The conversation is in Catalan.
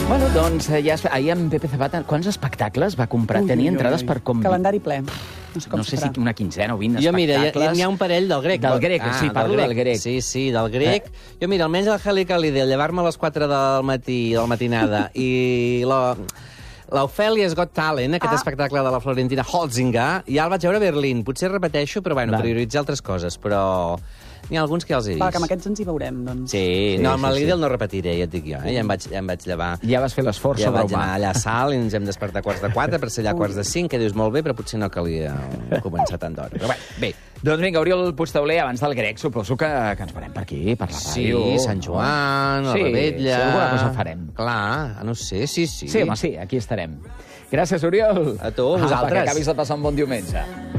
Bueno, doncs ahir amb Pepe Zapata, quants espectacles va comprar? Tenia entrades per com... Calendari ple. No sé si una quinzena o 20 Jo, mira, espectacles. n'hi ha un parell del grec. Del grec, sí, parlo del grec. Sí, del grec. Jo, mira, almenys el Heli Cali de llevar-me a les 4 del matí, de la matinada, i l'Ofelia's Got Talent, aquest espectacle de la Florentina Holzinger, ja el vaig veure a Berlín. Potser repeteixo, però bueno, prioritzar altres coses, però n'hi ha alguns que ja els he vist. Va, que amb aquests ens hi veurem, doncs. Sí, no, amb el Lidl no repetiré, ja et dic jo, ja em vaig llevar. Ja vas fer l'esforç Ja sobre vaig anar allà a Salt i ens hem despertat a 4:45 per ser allà a 4:45, que dius molt bé, però potser no calia començar tant d'hora. Però bé. Doncs vinga, Oriol Puigtauler, abans del grec, suposo que ens veurem per aquí, per la ràdio. Sí, Sant Joan, la Rebetlla... Sí, alguna cosa farem. Clar, no sé, sí. Sí, home, sí, aquí estarem. Gràcies, Oriol. A tu, vosaltres. Perquè acabis de passar un bon diumenge.